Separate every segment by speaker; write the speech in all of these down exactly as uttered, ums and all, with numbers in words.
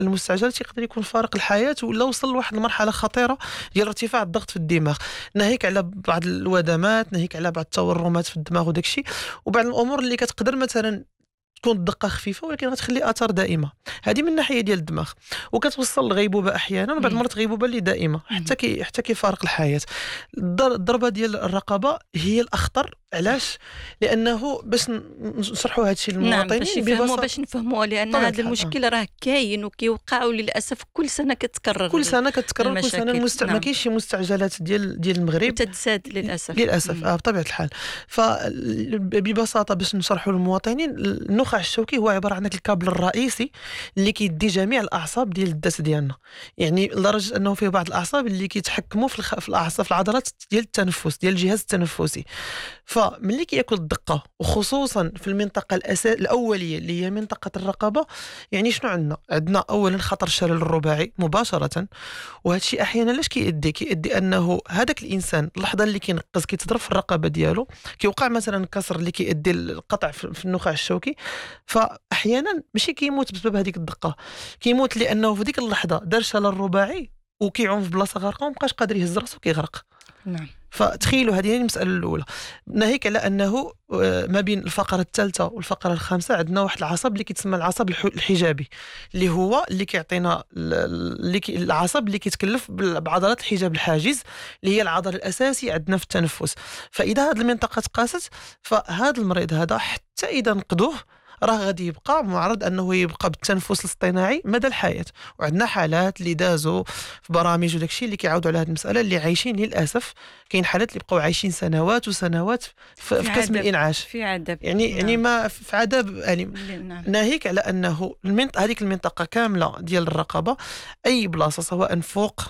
Speaker 1: المستعجل تيقدر يكون فارق الحياه ولا وصل لواحد المرحله خطيره ديال ارتفاع الضغط في الدماغ، ناهيك على بعض الودمات، ناهيك على بعض التورمات في الدماغ وداك الشيء، وبعض الامور اللي كتقدر مثلا تكون الدقه خفيفه ولكن غتخلي اثار دائمه. هذه من ناحيه ديال الدماغ، وكتوصل لغيبوبه احيانا وبعض المرات غيبوبه اللي دائمه حتى كي حتى كيفارق الحياه. الضربه ديال الرقبه هي الاخطر. علاش؟ لانه باش نشرحوا هذا الشيء للمواطنين،
Speaker 2: نعم باش نفهموا باش نفهموا لان هذا المشكل راه كاين وكيوقع وللاسف كل سنه كتكرر
Speaker 1: كل سنه كتكرر كل سنه المست... نعم. ما كاينش شي مستعجلات ديال ديال المغرب
Speaker 2: تتساد للاسف
Speaker 1: للاسف اه بطبيعه الحال. فببساطه باش نشرحوا للمواطنين، النخاع الشوكي هو عباره عن الكابل الرئيسي اللي كيدي جميع الاعصاب ديال الذات ديالنا، يعني لدرجه انه فيه بعض الاعصاب اللي كيتحكموا في الخ... في الاعصاب في العضلات ديال التنفس ديال الجهاز التنفسي. فملي كياكل الدقه وخصوصا في المنطقه الأساس الاوليه اللي هي منطقه الرقبه، يعني شنو عندنا؟ عندنا اولا خطر الشلل الرباعي مباشره، وهذا الشيء احيانا لاش كيؤدي كيؤدي انه هذاك الانسان اللحظه اللي كينقز كيتضرب في الرقبه ديالو، كيوقع مثلا كسر اللي كيؤدي القطع في النخاع الشوكي، فاحيانا ماشي كيموت بسبب هذيك الدقه، كيموت لانه في ديك اللحظه دار شلل رباعي وكيعوم في بلاصه غارقه ومابقاش قادر يهز راسو كيغرق.
Speaker 2: نعم.
Speaker 1: فتخيلوا هذه هي المساله الاولى. ناهيك على انه ما بين الفقره الثالثه والفقره الخامسه عندنا واحد العصب اللي كيتسمى العصب الحجابي، اللي هو اللي كيعطينا اللي كي العصب اللي كيتكلف بعضلات الحجاب الحاجز اللي هي العضله الاساسيه عندنا في التنفس. فاذا هذه المنطقه تقاست فهذا المريض هذا حتى اذا نقدوه راه غادي يبقى معرض انه يبقى بالتنفس الاصطناعي مدى الحياه. وعندنا حالات اللي دازوا في برامج وداك الشيء اللي كيعاودوا على هذه المساله، اللي عايشين للاسف كاين حالات اللي بقاو عايشين سنوات وسنوات في, في كسب الانعاش
Speaker 2: في عذاب،
Speaker 1: يعني نعم. يعني ما في عذاب اليم. نعم. ناهيك على انه المنطقه هذيك المنطقه كامله ديال الرقبه اي بلاصه سواء فوق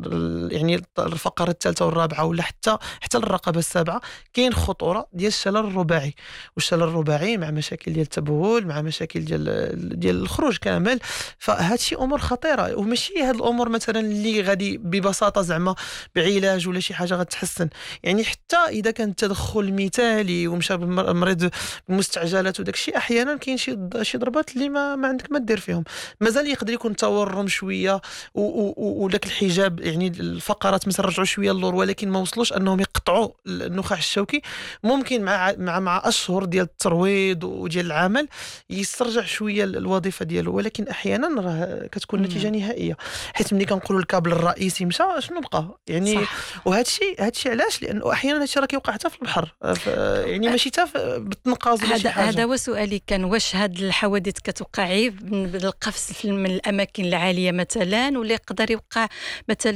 Speaker 1: يعني الفقره الثالثه والرابعه ولا حتى حتى الرقبه السابعه كاين خطوره ديال الشلل الرباعي، والشلل الرباعي مع مشاكل ديال التبول مع مشاكل ديال ديال الخروج كامل. فهاد شي امور خطيره، وماشي هاد الامور مثلا اللي غادي ببساطه زعما بعلاج ولا شي حاجه غتحسن. يعني حتى اذا كان التدخل مثالي ومشى المريض بمستعجلات وداك الشيء، احيانا كاين شي شي ضربات اللي ما, ما عندك ما دير فيهم، مازال يقدر يكون تورم شويه وداك الحجاب يعني الفقرات مثلا رجعوا شويه للور ولكن ما وصلوش انهم يقطعوا النخاع الشوكي. ممكن مع مع مع اشهر ديال الترويض وديال العمل يسترجع شويه الوظيفه ديالو، ولكن احيانا راه كتكون نتيجه نهائيه، حيت ملي كنقولوا الكابل الرئيسي مشى شنو بقى يعني. وهذا الشيء هذا الشيء علاش؟ لانه احيانا هذا الشيء راه كيوقع حتى في البحر، يعني ماشي حتى بالتنقاز ولا شي حاجه.
Speaker 2: هذا هو سؤالي كان، واش هاد الحوادث كتوقع بالقفز من الاماكن العاليه مثلا، ولا يقدر يوقع مثلا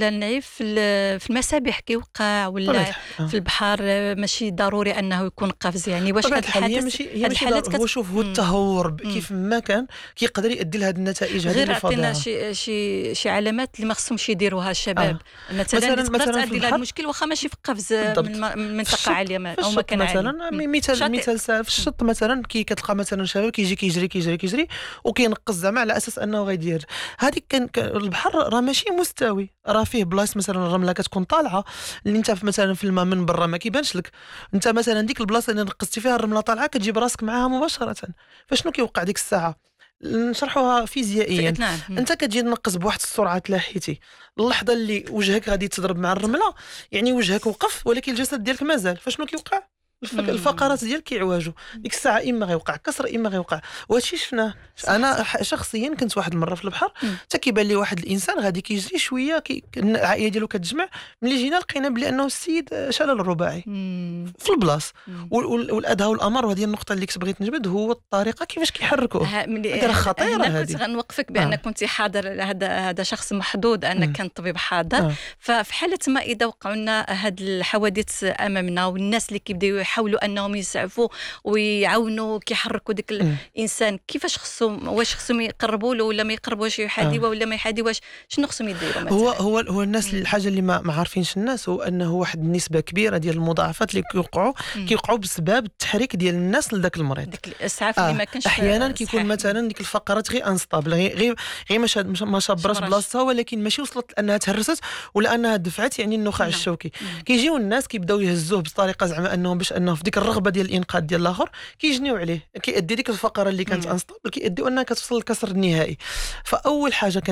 Speaker 2: في في المسابح كيوقع، ولا في البحر ماشي ضروري انه يكون قفز؟ يعني واش هاد الحالات
Speaker 1: هاد الحالات كت... هو شوف هو التهور كيف ما كان كيقدر يؤدي لهاد النتائج هذه.
Speaker 2: غير عطينا شي شي شي علامات اللي ما خصهمش يديروها الشباب آه. مثلا مثلا تؤدي لهذا المشكل واخا ماشي في قفز من منطقه عاليه او مكان عالي.
Speaker 1: مثلا مثال مثال في الشط مثلا كي كتلقى مثلا شباب كيجي كيجري كيجري كيجري وكينقز زعما على اساس انه غيدير هذيك. كان البحر راه ماشي مستوي، راه فيه بلاص مثلا الرمله كتكون طالعه اللي انت مثلا في الماء من برا ما كيبانش لك، انت مثلا ديك البلاصه اللي نقزتي فيها الرمله طالعه كتجيب راسك معاها مباشره. فشنو كيوقع ديك الساعه؟ نشرحوها فيزيائيا.
Speaker 2: نعم.
Speaker 1: انت كتجي تنقز بواحد السرعه تلاحيتي، اللحظه اللي وجهك غادي تضرب مع الرمله يعني وجهك وقف ولكن الجسد ديالك مازال. فشنو كيوقع؟ الفقرات ديالك كيعواجوا ديك الساعه، اما غيوقع كسر اما غيوقع. وهادشي شفناه. انا شخصيا كنت واحد المره في البحر حتى كيبان لي واحد الانسان غادي كيجري شويه كي العائله ديالو كتجمع، ملي جينا لقينا بلي انه السيد شلل رباعي في البلاص. والادهى والامر، وهذه النقطه اللي كنت بغيت نجبد، هو الطريقه كيفاش كيحركوه. هذه خطيره.
Speaker 2: هذه كنت غنوقفك بان آه. كنت حاضر، هذا هذا شخص محظوظ انك كان طبيب حاضر. آه. ففي حاله ما اذا وقعوا لنا هاد الحوادث امامنا والناس اللي كيبداو يحاولوا انهم يسعفوا ويعاونوا كيحركوا ديك الانسان، كيفاش خصهم؟ واش خصهم يقربوا له ولا ما يقربوش، يحاديوه ولا ما يحاديوهش؟ شنو خصهم يديروا مثلا؟
Speaker 1: هو هو هو الناس الحاجه اللي ما عارفينش الناس هو انه واحد النسبه كبيره ديال المضاعفات اللي كيوقعوا كيوقعوا بسبب التحريك ديال الناس لذاك المريض.
Speaker 2: ديك الاسعاف اللي
Speaker 1: آه.
Speaker 2: ما كانش
Speaker 1: احيانا كيكون مثلا ديك الفقرات غير انستابل، غير غير ما شابرش بلاصتها ولكن ماشي وصلت انها تهرست ولا انها دفعت يعني النخاع الشوكي. كيجيو الناس كيبداو يهزوه بطريقه زعما انهم باش انه في ديك الرغبه ديال الانقاذ ديال الاخر كيجنيو عليه، كيؤدي ديك الفقره اللي كانت انستابل كيؤدي انها كتوصل للكسر النهائي. فاول حاجه